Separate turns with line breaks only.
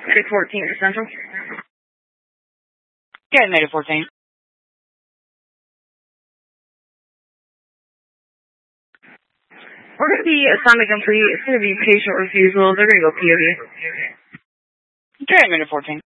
614 Central.
Okay, Native 14.
We're going to be assignment complete. It's going to be patient refusal. They're going to go POV.
Okay, Native 14.